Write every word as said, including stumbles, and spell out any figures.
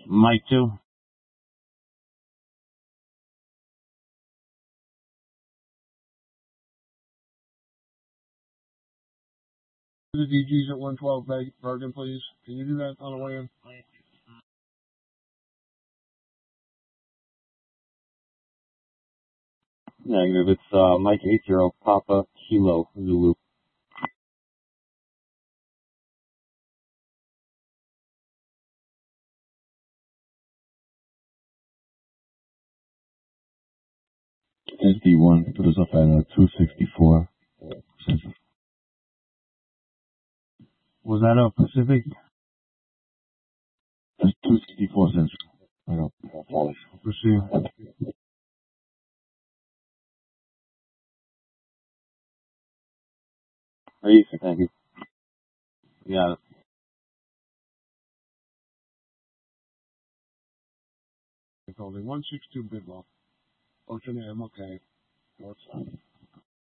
Mike two. The D Gs at one twelve Bergen, please. Can you do that on the way in? Negative. It's uh, Mike eight zero Papa Kilo Zulu. S D one, put us up at uh, two sixty-four. Was that a Pacific? That's two sixty-four cents. I know. Proceed. Very easy, thank you. Yeah. Holding one six two bid lock. Ocean M, okay. North side.